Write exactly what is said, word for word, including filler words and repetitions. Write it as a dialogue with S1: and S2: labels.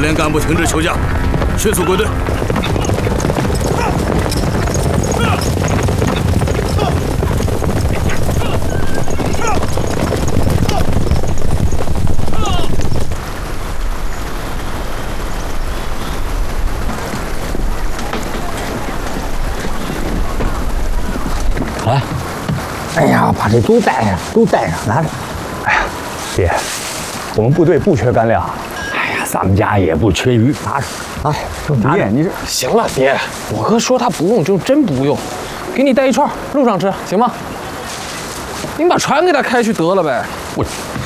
S1: 连干部停止休假，迅速归队。
S2: 来，哎呀，把这都带上，都带上，拿着。
S3: 哎呀，爹，我们部队不缺干粮。
S2: 哎呀，咱们家也不缺鱼，拿着。哎，拿着，你这
S4: 行了，爹，我哥说他不用就真不用，给你带一串，路上吃行吗？您把船给他开去得了呗。
S2: 我